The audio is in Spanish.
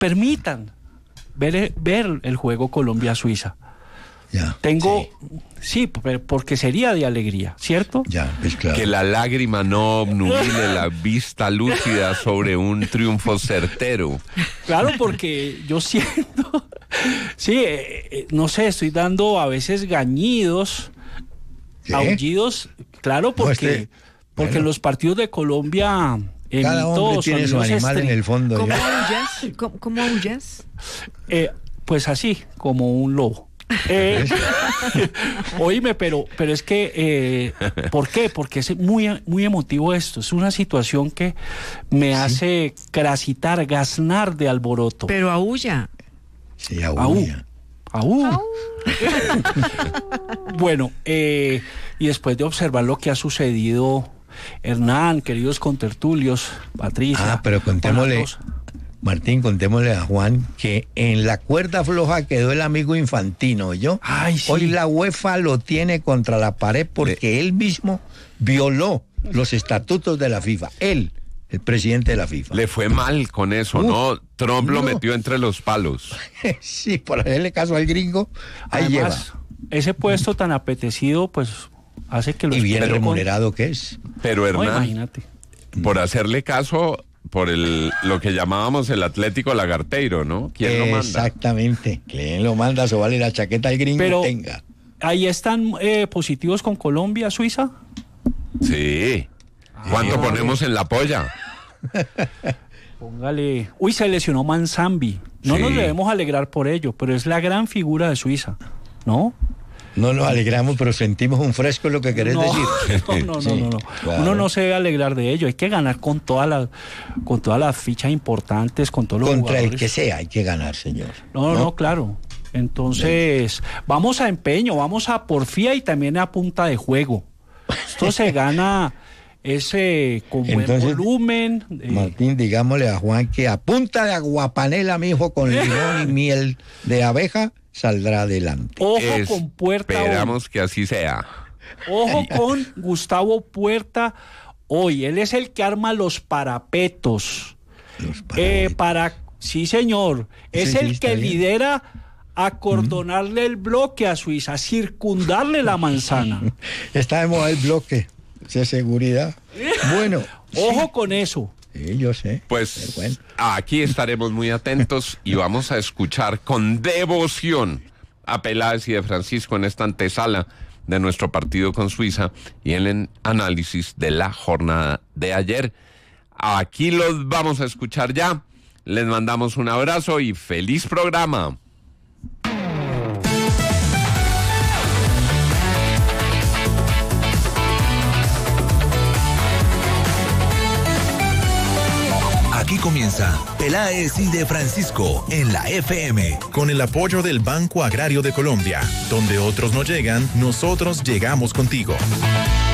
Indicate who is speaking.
Speaker 1: permitan ver el juego Colombia-Suiza.
Speaker 2: Ya,
Speaker 1: sí, porque sería de alegría, ¿cierto?
Speaker 2: Ya, es claro.
Speaker 3: Que la lágrima no obnubile la vista lúcida sobre un triunfo certero.
Speaker 1: Claro, porque yo siento, sí, no sé, estoy dando a veces gañidos,
Speaker 2: ¿Qué?
Speaker 1: aullidos, claro, porque en los partidos de Colombia...
Speaker 2: Cada hombre tiene su animal en el fondo.
Speaker 4: ¿Cómo
Speaker 2: ya.
Speaker 4: aullas? ¿Cómo aullas?
Speaker 1: Pues así, como un lobo. Oíme, pero es que, ¿por qué? Porque es muy, muy emotivo esto. Es una situación que me hace crasitar, gaznar de alboroto.
Speaker 4: Pero aúlla.
Speaker 2: Sí, aúlla.
Speaker 1: Bueno, y después de observar lo que ha sucedido, Hernán, queridos contertulios, Patricia...
Speaker 2: pero contémosle... Martín, contémosle a Juan que en la cuerda floja quedó el amigo Infantino, ¿yo?
Speaker 1: Ay, sí.
Speaker 2: Hoy la UEFA lo tiene contra la pared porque él mismo violó los estatutos de la FIFA. Él, el presidente de la FIFA.
Speaker 3: Le fue mal con eso, ¿no? Trump lo metió entre los palos.
Speaker 2: Sí, por hacerle caso al gringo, ahí
Speaker 1: además,
Speaker 2: lleva.
Speaker 1: Ese puesto tan apetecido, pues, hace que los...
Speaker 2: Y bien remunerado que es.
Speaker 3: Pero Hernán,
Speaker 1: imagínate.
Speaker 3: por hacerle caso... por lo que llamábamos el Atlético Lagarteiro, ¿no? ¿Quién lo manda?
Speaker 2: Exactamente. ¿Quién lo manda? Eso vale la chaqueta al gringo.
Speaker 1: Pero
Speaker 2: tenga.
Speaker 1: ¿ahí están positivos con Colombia, Suiza?
Speaker 3: Sí. ¿Cuánto ponemos en la polla?
Speaker 1: Póngale... Uy, se lesionó Manzambi. No nos debemos alegrar por ello, pero es la gran figura de Suiza, ¿no?
Speaker 2: No nos alegramos, pero sentimos un fresco, es lo que querés decir.
Speaker 1: No.
Speaker 2: Sí, claro.
Speaker 1: Uno no se debe alegrar de ello. Hay que ganar con todas las fichas importantes, con todos los
Speaker 2: Contra
Speaker 1: jugadores.
Speaker 2: el que sea hay que ganar, señor.
Speaker 1: No, claro. Entonces, vamos a empeño, vamos a porfía y también a punta de juego. Esto se gana con buen volumen.
Speaker 2: Martín, digámosle a Juan que a punta de aguapanela, mijo, con limón y miel de abeja, saldrá adelante.
Speaker 1: Ojo con Puerta.
Speaker 3: Esperamos que así sea.
Speaker 1: Ojo con Gustavo Puerta hoy. Él es el que arma los parapetos. Sí, señor. Es el que lidera acordonarle el bloque a Suiza, circundarle la manzana.
Speaker 2: Está de moda el bloque de seguridad. Bueno.
Speaker 1: Ojo con eso.
Speaker 2: Sí, yo sé.
Speaker 3: Pues aquí estaremos muy atentos y vamos a escuchar con devoción a Peláez y de Francisco en esta antesala de nuestro partido con Suiza y en el análisis de la jornada de ayer. Aquí los vamos a escuchar ya. Les mandamos un abrazo y feliz programa.
Speaker 5: Aquí comienza Peláez y de Francisco en la FM.
Speaker 6: Con el apoyo del Banco Agrario de Colombia. Donde otros no llegan, nosotros llegamos contigo.